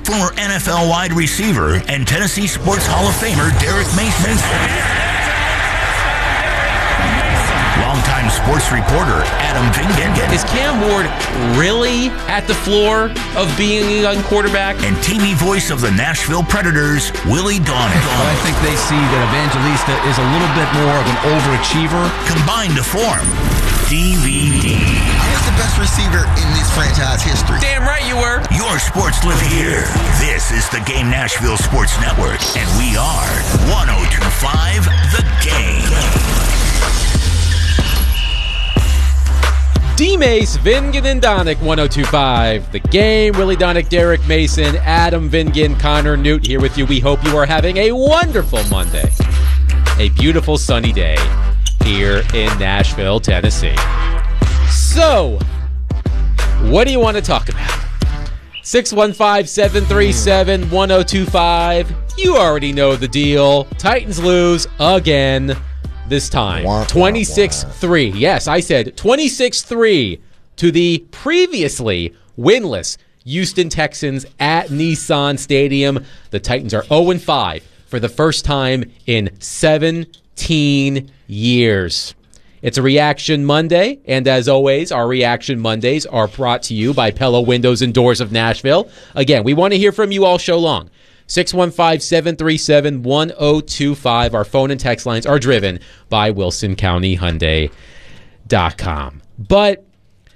Former NFL wide receiver and Tennessee Sports Hall of Famer Derek Mason. Longtime sports reporter Adam Vingan. Is Cam Ward really at the floor of being a young quarterback? And TV voice of the Nashville Predators, Willie Daunic. But I think they see that Evangelista is a little bit more of an overachiever. Combined to form DVD. I was the best receiver in this franchise history. Damn right you were. Your sports live here. This is the Game Nashville Sports Network, and we are 102.5 The Game. D-Mace, Vingan, and Daunic, 102.5 The Game. Willie Daunic, Derek Mason, Adam Vingan, Connor Newt here with you. We hope you are having a wonderful Monday. A beautiful sunny day here in Nashville, Tennessee. So, what do you want to talk about? 615-737-1025. You already know the deal. Titans lose again. This time, 26-3. Yes, I said 26-3 to the previously winless Houston Texans at Nissan Stadium. The Titans are 0-5 for the first time in 17 years. It's a Reaction Monday, and as always, our Reaction Mondays are brought to you by Pella Windows and Doors of Nashville. Again, we want to hear from you all show long. 615-737-1025. Our phone and text lines are driven by WilsonCountyHyundai.com. But,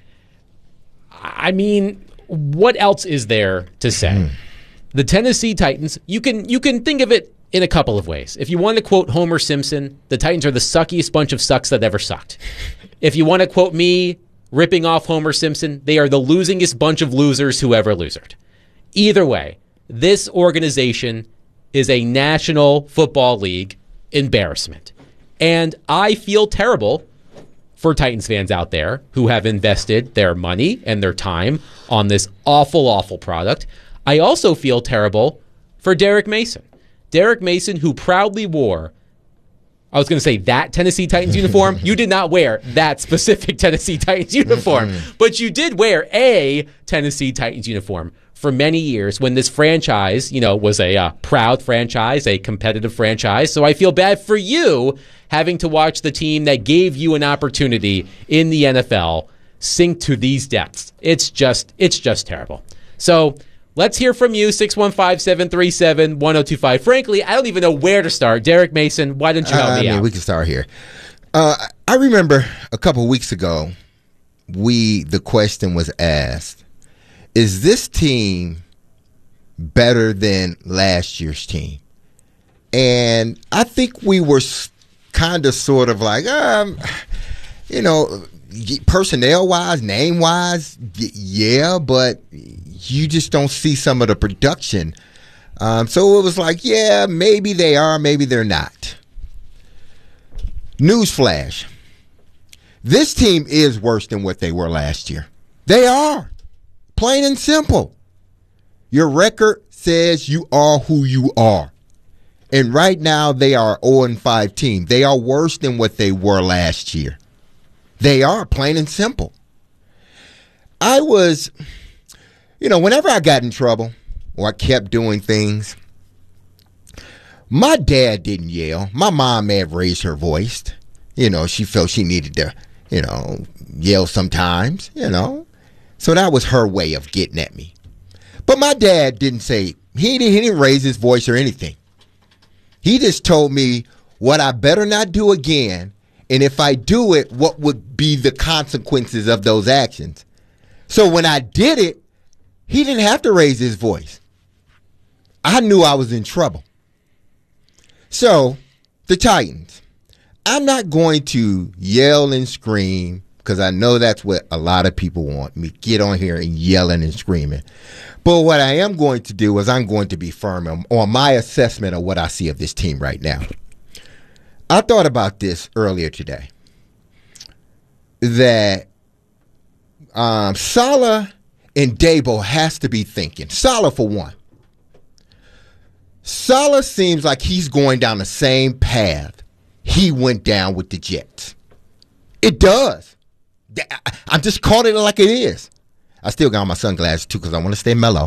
I mean, what else is there to say? The Tennessee Titans, you can think of it in a couple of ways. If you want to quote Homer Simpson, the Titans are the suckiest bunch of sucks that ever sucked. If you want to quote me ripping off Homer Simpson, they are the losingest bunch of losers who ever losered. Either way, this organization is a National Football League embarrassment. And I feel terrible for Titans fans out there who have invested their money and their time on this awful, awful product. I also feel terrible for Derek Mason. Derek Mason, who proudly wore, I was going to say that Tennessee Titans uniform. You did not wear that specific Tennessee Titans uniform, but you did wear a Tennessee Titans uniform for many years when this franchise, was a proud franchise, a competitive franchise. So I feel bad for you having to watch the team that gave you an opportunity in the NFL sink to these depths. It's just terrible. So let's hear from you, 615-737-1025. Frankly, I don't even know where to start. Derek Mason, why don't you help me out? We can start here. I remember a couple of weeks ago, the question was asked, is this team better than last year's team? And I think we were kind of sort of like, personnel-wise, name-wise, yeah, but you just don't see some of the production. So it was like, yeah, maybe they are, maybe they're not. Newsflash. This team is worse than what they were last year. They are. Plain and simple. Your record says you are who you are. And right now, they are an 0-5 team. They are worse than what they were last year. They are, plain and simple. I was, whenever I got in trouble or I kept doing things, my dad didn't yell. My mom may have raised her voice. She felt she needed to, yell sometimes, So that was her way of getting at me. But my dad didn't say, he didn't raise his voice or anything. He just told me what I better not do again, and if I do it, what would be the consequences of those actions. So when I did it, he didn't have to raise his voice. I knew I was in trouble. So, the Titans. I'm not going to yell and scream, because I know that's what a lot of people want me to get on here and yelling and screaming. But what I am going to do is I'm going to be firm on my assessment of what I see of this team right now. I thought about this earlier today, that Saleh and Dabo has to be thinking. Saleh, for one. Saleh seems like he's going down the same path he went down with the Jets. It does. I'm just calling it like it is. I still got on my sunglasses, too, because I want to stay mellow.